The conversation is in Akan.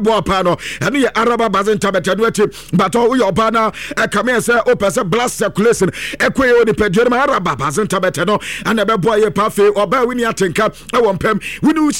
Boapano, and the Araba Bazin Tabetanuati, but all your banner, a Camesa, Opesa, blast circulation, Equio, the Pedro Araba Bazin Tabetano, and a boy, Pafe, or Bawini Atinka, I want Pem, we do